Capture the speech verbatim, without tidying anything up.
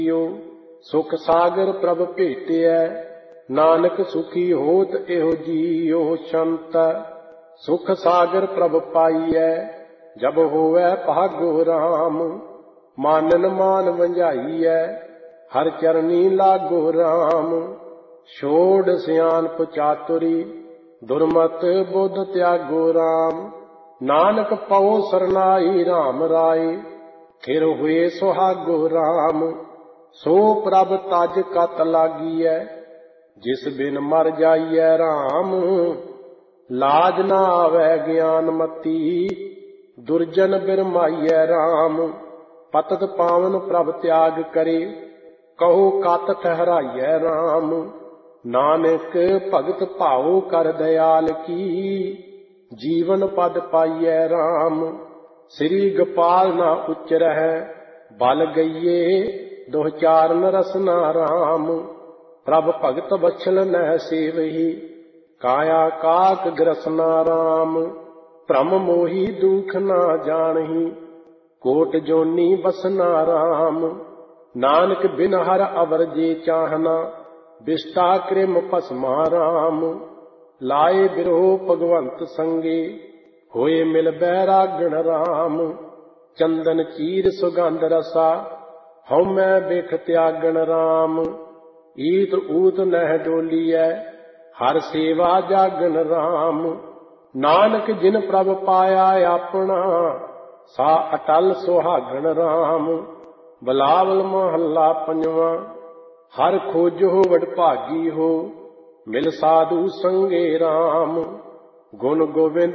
सुख सागर प्रभ भेटिया नानक सुखी होत एहो जियो संत। सुख सागर प्रभ पाइयै जब होवै भागो राम। मानन मान वंझाइयै हर चरनी लागो राम। छोड़ सियानप चातुरी दुर्मत बुध त्यागो राम। नानक पओ सरनाई राम राय फिर हुए सुहागो राम। सो प्रभ तज कत लागियै जिस बिन मर जाइयै राम। लाज न आवे ज्ञान मती दुर्जन बिरमाइयै राम। पतत पावन प्रभ त्याग करे कहो कत ठहराइयै राम। नानक भगत भाओ कर दयाल की जीवन पद पाइयै राम। श्री गोपाल न उच्चरहै बल गइये दोह चारन रसना राम। प्रभ भगत बछल नह सेवही काया काक ग्रसना राम। भ्रम मोही दुख ना जानही कोट जोनी बसना राम। नानक बिन हर अवर जे चाहना विष्टा कृम भस्मा राम। लाए बिरहो भगवंत संगे होए मिल बैरागण राम। चंदन चीर सुगंध रसा हਉ मैं बिख त्यागण राम। ईत ऊत नह डोलियै हर सेवा जागण राम। नानक जिन प्रभ पाया अपना सा अटल सुहागण राम। बिलावल महला पंजवा हर खोजो वडभागी हो मिल साधु संगे राम। गुण गोविंद